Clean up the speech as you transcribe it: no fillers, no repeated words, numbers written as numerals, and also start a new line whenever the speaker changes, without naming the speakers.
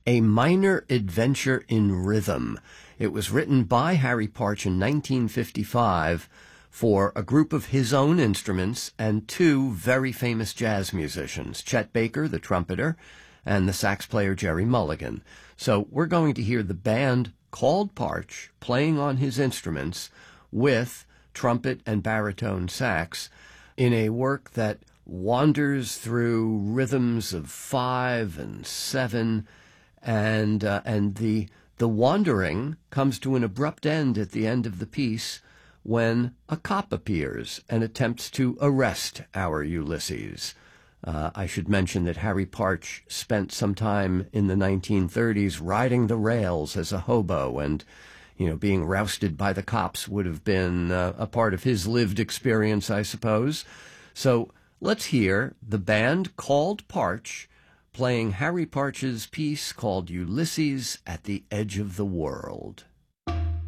A Minor Adventure in Rhythm. It was written by Harry Partch in 1955 for a group of his own instruments and two very famous jazz musicians, Chet Baker, the trumpeter, and the sax player Jerry Mulligan. So we're going to hear the band called Partch playing on his instruments with trumpet and baritone sax in a work that wanders through rhythms of 5 and 7, and the wandering comes to an abrupt end at the end of the piece when a cop appears and attempts to arrest our Ulysses. I should mention that Harry Partch spent some time in the 1930s riding the rails as a hobo, and being rousted by the cops would have been a part of his lived experience, I suppose. So let's hear the band called Partch playing Harry Partch's piece called Ulysses at the Edge of the World.